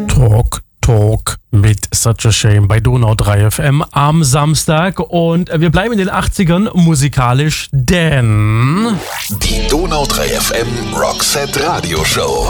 Talk mit Such a Shame bei Donau 3 FM am Samstag. Und wir bleiben in den 80ern musikalisch, denn die Donau 3 FM Roxette Radioshow.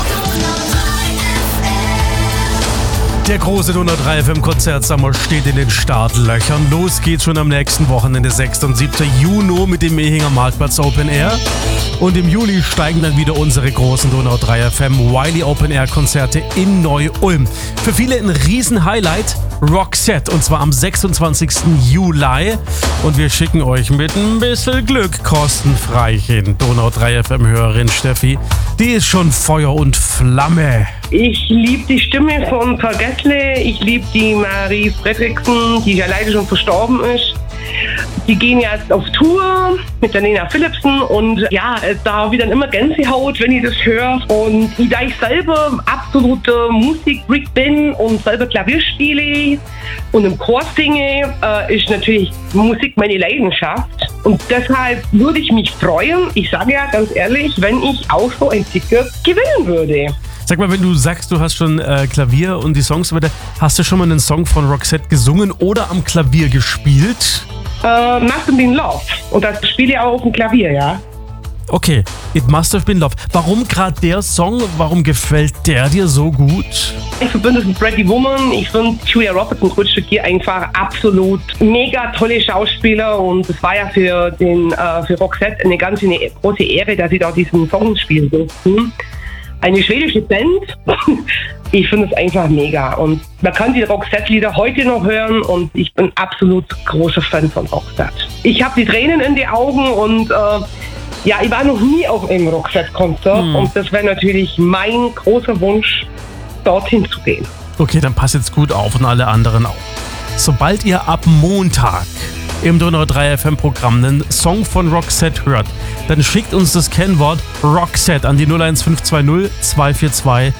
Der große Donau 3 FM Konzertsommer steht in den Startlöchern. Los geht's schon am nächsten Wochenende, 6. und 7. Juni mit dem Mehinger Marktplatz Open Air. Und im Juli steigen dann wieder unsere großen Donau 3 FM Wiley Open Air Konzerte in Neu-Ulm. Für viele ein Riesen-Highlight, Roxette, und zwar am 26. Juli. Und wir schicken euch mit ein bisschen Glück kostenfrei hin. Donau 3 FM Hörerin Steffi, die ist schon Feuer und Flamme. Ich liebe die Stimme von Per Gessle, ich liebe die Marie Fredriksen, die ja leider schon verstorben ist. Die gehen jetzt auf Tour mit der Nena Philipsen und ja, da habe ich dann immer Gänsehaut, wenn ich das höre. Und da ich selber absoluter Musikfreak bin und selber Klavier spiele und im Chor singe, ist natürlich Musik meine Leidenschaft. Und deshalb würde ich mich freuen, ich sage ja ganz ehrlich, wenn ich auch so ein Ticket gewinnen würde. Sag mal, wenn du sagst, du hast schon Klavier und die Songs weiter, hast du schon mal einen Song von Roxette gesungen oder am Klavier gespielt? Must Have Been Love. Und das spiele ich auch auf dem Klavier, ja. Okay, It Must Have Been Love. Warum gerade der Song? Warum gefällt der dir so gut? Ich verbinde es mit Pretty Woman. Ich finde Julia Roberts und Richard Gere einfach absolut mega tolle Schauspieler. Und es war ja für Roxette eine ganz große Ehre, dass sie da diesen Song spielen durften. Eine schwedische Band. Ich finde es einfach mega. Und man kann die Roxette-Lieder heute noch hören und ich bin absolut großer Fan von Roxette. Ich habe die Tränen in die Augen und ich war noch nie auf einem Roxette-Konzert und das wäre natürlich mein großer Wunsch, dorthin zu gehen. Okay, dann passt jetzt gut auf und alle anderen auch. Sobald ihr ab Montag im Donau 3 FM Programm einen Song von Roxette hört, dann schickt uns das Kennwort Roxette an die 01520 242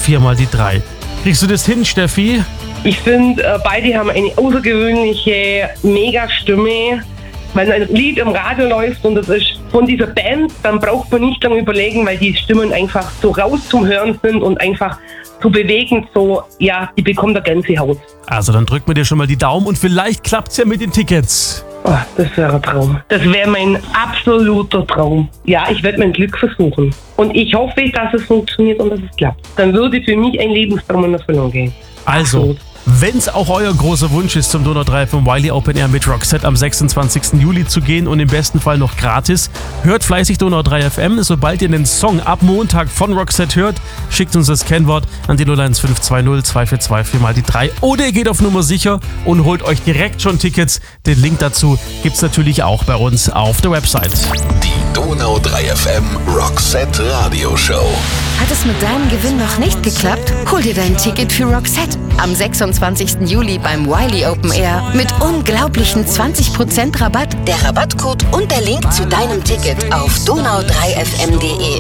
4x3. Kriegst du das hin, Steffi? Ich finde, beide haben eine außergewöhnliche Mega-Stimme. Wenn ein Lied im Radio läuft und das ist von dieser Band, dann braucht man nicht lange überlegen, weil die Stimmen einfach so raus zum Hören sind und einfach so bewegend, so, ja, die bekommt da Gänsehaut. Also dann drückt mir dir schon mal die Daumen und vielleicht klappt's ja mit den Tickets. Oh, das wäre ein Traum. Das wäre mein absoluter Traum. Ja, ich werde mein Glück versuchen. Und ich hoffe, dass es funktioniert und dass es klappt. Dann würde für mich ein Lebenstraum in Erfüllung gehen. Also, absolut. Wenn es auch euer großer Wunsch ist, zum Donau 3 FM Wiley Open Air mit Roxette am 26. Juli zu gehen und im besten Fall noch gratis, hört fleißig Donau 3 FM. Sobald ihr den Song ab Montag von Roxette hört, schickt uns das Kennwort an die 01520 242 4x3 oder ihr geht auf Nummer sicher und holt euch direkt schon Tickets. Den Link dazu gibt's natürlich auch bei uns auf der Website. Die Donau 3 FM Roxette Radioshow. Hat es mit deinem Gewinn noch nicht geklappt? Hol dir dein Ticket für Roxette am 26. Juli beim Wiley Open Air mit unglaublichen 20% Rabatt. Der Rabattcode und der Link zu deinem Ticket auf donau3fm.de.